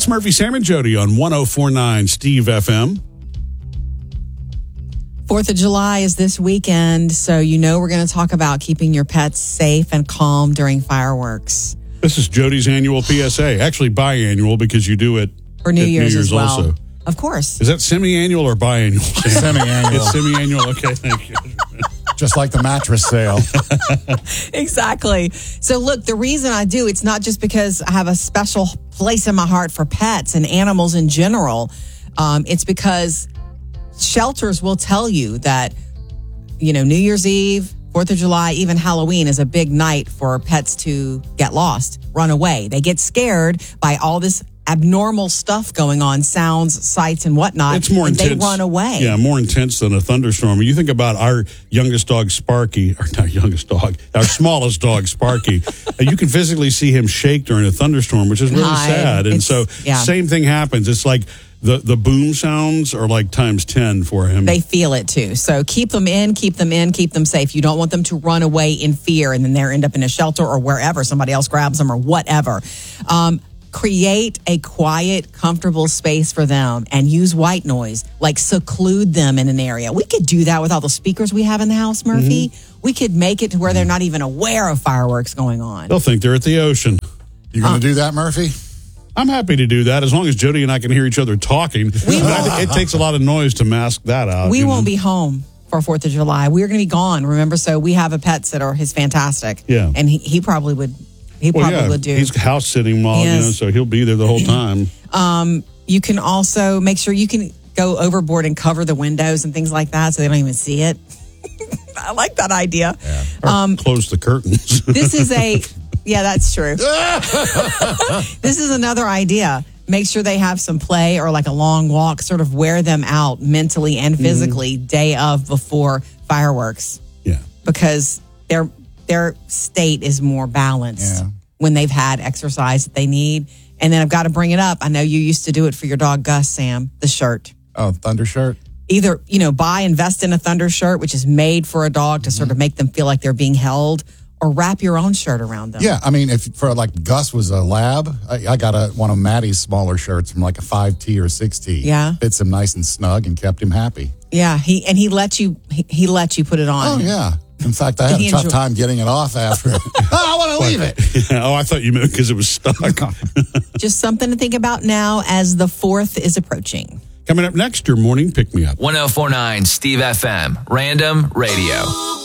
It's Murphy, Sam, and Jody on 104.9 Steve FM. 4th of July is this weekend, so we're going to talk about keeping your pets safe and calm during fireworks. This is Jody's annual PSA. Actually, biannual because you do it For New Year's as well. Also. Of course. Is that semi-annual or biannual? Semi-annual. It's semi-annual. Okay, thank you. Just like the mattress sale. Exactly. So look, the reason I do, it's not just because I have a special place in my heart for pets and animals in general. It's because shelters will tell you that, New Year's Eve, 4th of July, even Halloween is a big night for pets to get lost, run away. They get scared by all this abnormal stuff going on, sounds, sights, and whatnot. It's more intense. They run away. Yeah, more intense than a thunderstorm. You think about our youngest dog, Sparky, or not youngest dog, our smallest dog, Sparky. You can physically see him shake during a thunderstorm, which is really sad. And same thing happens. It's like the boom sounds are like times 10 for him. They feel it too. So keep them in, keep them safe. You don't want them to run away in fear and then they end up in a shelter or wherever somebody else grabs them or whatever. Create a quiet, comfortable space for them and use white noise, like seclude them in an area. We could do that with all the speakers we have in the house, Murphy. Mm-hmm. We could make it to where they're not even aware of fireworks going on. They'll think they're at the ocean. You going to do that, Murphy? I'm happy to do that as long as Jody and I can hear each other talking. It takes a lot of noise to mask that out. We won't be home for 4th of July. We're going to be gone, remember? So we have a pet sitter. He's fantastic. Yeah. And he probably would... would do. He's house sitting while, so he'll be there the whole time. You can also make sure you can go overboard and cover the windows and things like that so they don't even see it. I like that idea. Yeah. Close the curtains. This is that's true. This is another idea. Make sure they have some play or like a long walk, sort of wear them out mentally and physically day of before fireworks. Yeah. Because their state is more balanced when they've had exercise that they need. And then I've got to bring it up. I know you used to do it for your dog, Gus, Sam, the shirt. Oh, Thunder shirt? Either, invest in a Thunder shirt, which is made for a dog to sort of make them feel like they're being held, or wrap your own shirt around them. Yeah, I mean, if Gus was a lab, I got one of Maddie's smaller shirts from like a 5T or 6T. Yeah. Fits him nice and snug and kept him happy. Yeah, he let you put it on. Oh, yeah. In fact, I had a tough time getting it off after. I want to leave it. Yeah. Oh, I thought you meant because it was stuck. Just something to think about now as the 4th is approaching. Coming up next, your morning pick-me-up. 104.9 Steve FM, Random Radio.